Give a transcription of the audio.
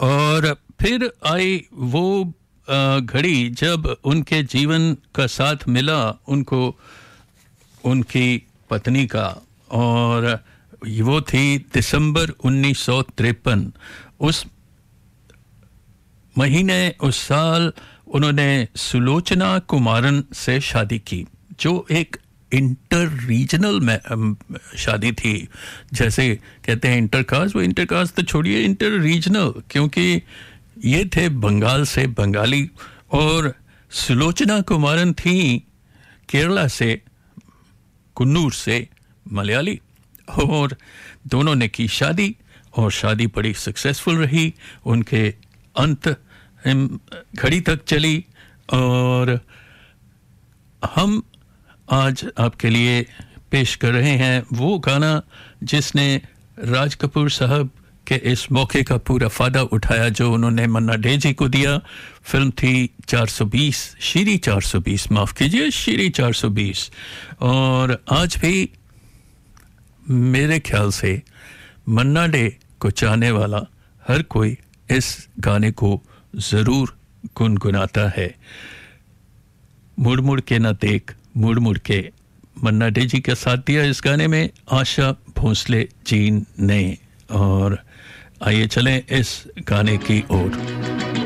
और फिर आई वो घड़ी जब उनके जीवन का साथ मिला उनको उनकी पत्नी का, और वो थी दिसंबर 1953। उस महीने उस साल उन्होंने सुलोचना कुमारन से शादी की, जो एक इंटर रीजनल में शादी थी। जैसे कहते हैं इंटर कास्ट, वो इंटर कास्ट तो छोड़िए, इंटर रीजनल, क्योंकि ये थे बंगाल से बंगाली और सुलोचना कुमारन थी केरला से, कुन्नूर से मलयाली। और दोनों ने की शादी और शादी बड़ी सक्सेसफुल रही, उनके अंत घड़ी तक चली। और हम आज आपके लिए पेश कर रहे हैं वो गाना जिसने राज कपूर साहब के इस मौके का पूरा फायदा उठाया जो उन्होंने मन्ना डे जी को दिया। फिल्म थी 420, शीरी 420, माफ कीजिए, शीरी 420। और आज भी मेरे ख्याल से मन्ना डे को चाहने वाला हर कोई इस गाने को जरूर गुनगुनाता है। मुड़ मुड़ के ना देख, मुड़ मुड़ के, मन्ना डे जी का साथ दिया इस गाने में आशा भोसले जी ने। और आइए चलें इस गाने की ओर।